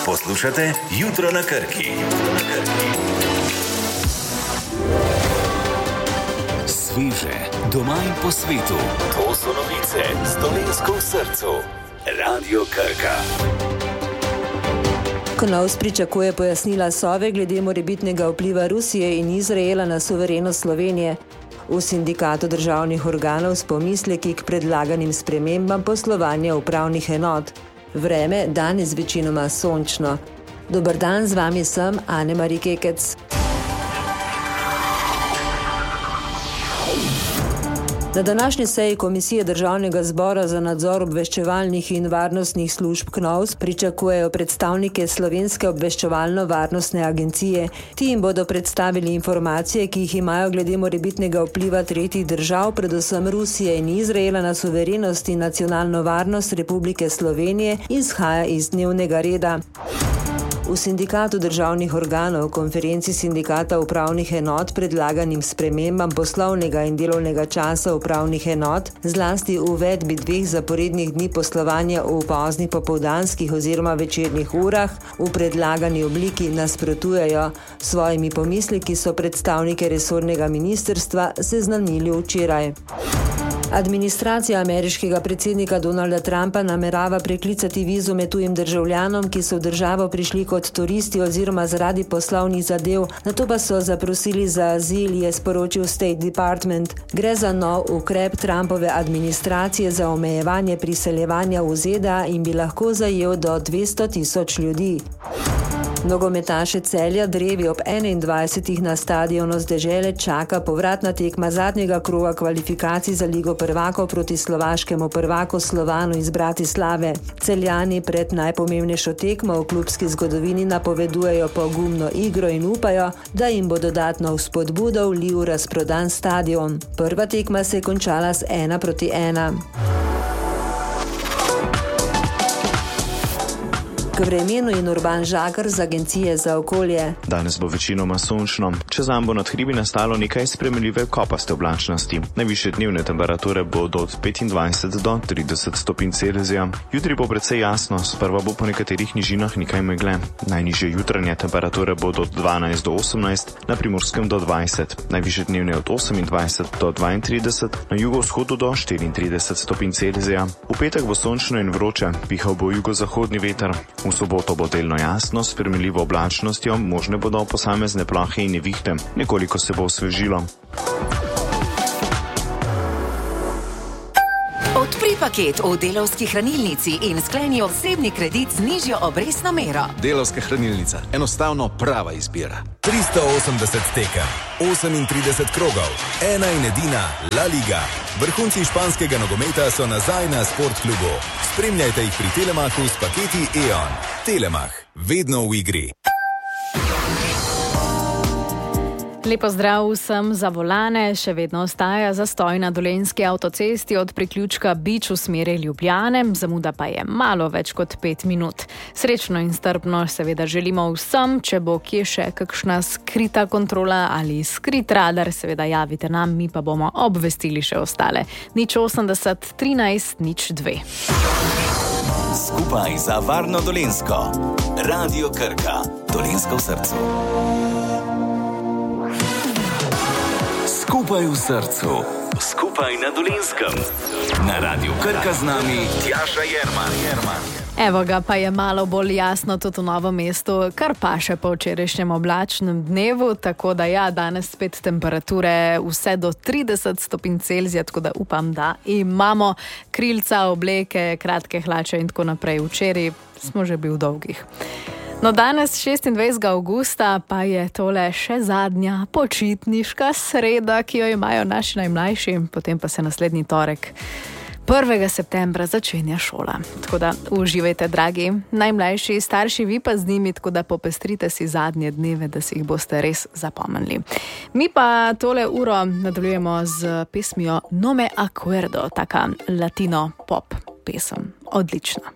Poslušate Jutro na Krki. Sveže, doma in po svetu. To so novice z Dolenjsko v srcu. Radio Krka. KNOVS pričakuje pojasnila Sove glede morebitnega vpliva Rusije in Izraela na suverenost Slovenije. V sindikatu državnih organov s pomisleki k predlaganim spremembam poslovanja upravnih enot. Vreme danes večinoma sončno. Dober dan, z vami sem Ane-Mari Kekec. Na današnji seji Komisije Državnega zbora za nadzor obveščevalnih in varnostnih služb KNOVS pričakujejo predstavnike Slovenske obveščevalno-varnostne agencije. Ti jim bodo predstavili informacije, ki jih imajo glede morebitnega vpliva tretjih držav, predvsem Rusije in Izraela, na suverenost in nacionalno varnost Republike Slovenije, izhaja iz dnevnega reda. V sindikatu državnih organov, konferenci sindikata upravnih enot predlaganim spremembam poslovnega in delovnega časa upravnih enot, zlasti uvedbi 2 zaporednih dni poslovanja v poznih popoldanskih oziroma večernih urah, v predlagani obliki nasprotujejo. Svojimi pomisleki so predstavnike resornega ministrstva seznanili včeraj. Administracija ameriškega predsednika Donalda Trumpa namerava preklicati vizume tujim državljanom, ki so v državo prišli kot turisti oziroma zaradi poslovnih zadev, nato pa so zaprosili za azil, je sporočil State Department. Gre za nov ukrep Trumpove administracije za omejevanje priseljevanja v ZDA in bi lahko zajel do 200,000 ljudi. Nogometaše Celja drevi ob 21. na stadionu z Dežele čaka povratna tekma zadnjega kroga kvalifikacij za Ligo prvakov proti slovaškemu prvaku Slovanu iz Bratislave. Celjani pred najpomembnejšo tekmo v klubski zgodovini napovedujejo pogumno igro in upajo, da jim bo dodatno vzpodbudo vlil razprodan stadion. Prva tekma se je končala s 1-1. K vremenu in Urban Žakar z Agencije za okolje. Danes bo večinoma sončno. Čez dan bo nad hribi nastalo nekaj sprejemljive kopaste oblačnosti. Najvišje dnevne temperature bodo od 25 do 30 stopinj Celzija. Jutri bo precej jasno, sprva bo po nekaterih nižinah nekaj megle. Najnižje jutranje temperature bodo od 12 do 18, na Primorskem do 20. Najvišje dnevne od 28 do 32, na jugovzhodu do 34 stopinj Celzija. V petek bo sončno in vroče, pihal bo jugozahodni veter. V soboto bo delno jasno, s sprejemljivo oblačnostjo, možne bodo posamezne plohe in nevihte. Nekoliko se bo osvežilo. Odpri paket v Delavski hranilnici in skleni osebni kredit z nižjo obrestno mero. Delavska hranilnica. Enostavno prava izbira. 380 tekem, 38 krogov, ena in edina La Liga. Vrhunci španskega nogometa so nazaj na Sportklubu. Spremljajte jih pri Telemachu s paketi E.ON. Telemach. Vedno v igri. Lepo zdrav vsem za volane. Še vedno ostaja zastoj na Dolenjski avtocesti od priključka Bič v smeri Ljubljane, zamuda pa je malo več kot 5 minut. Srečno in strpno seveda želimo vsem, če bo kje še kakšna skrita kontrola ali skrit radar, seveda javite nam, mi pa bomo obvestili še ostale. 080 13 02. Skupaj za varno Dolenjsko. Radio Krka. Dolenjsko v srcu. Skupaj v srcu, skupaj na Dolenjskem. Na Radiu Krka z nami Tjaša Jerman. Evo ga, pa je malo bolj jasno tudi v Novem mestu, kar pa še po včerajšnjem oblačnem dnevu, tako da ja, danes spet temperature vse do 30 stopinj Celzija, tako da upam, da imamo krilca, obleke, kratke hlače in tako naprej. Včeraj smo že bili v dolgih. No, danes 26. avgusta pa je tole še zadnja počitniška sreda, ki jo imajo naši najmlajši, potem pa se naslednji torek 1. septembra začenja šola. Tako da uživajte, dragi najmlajši starši, vi pa z njimi, tako da popestrite si zadnje dneve, da si jih boste res zapomnili. Mi pa tole uro nadaljujemo z pesmijo No me acuerdo, taka latino pop pesem. Odlična.